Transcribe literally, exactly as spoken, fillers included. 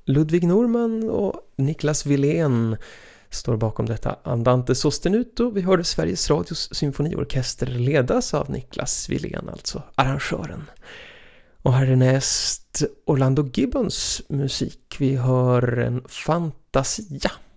Ludvig Norman och Niklas Wilén står bakom detta Andante sostenuto. Vi hörde Sveriges Radios symfoniorkester ledas av Niklas Wilén, alltså arrangören. Och härnäst Orlando Gibbons musik. Vi hör en Fantasia.